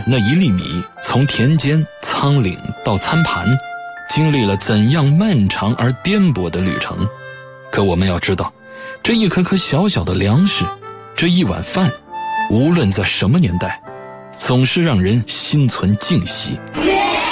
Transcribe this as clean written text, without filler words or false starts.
那1粒米从田间、仓廪到餐盘，经历了怎样漫长而颠簸的旅程。可我们要知道，这一颗颗小小的粮食，这一碗饭，无论在什么年代，总是让人心存敬惜。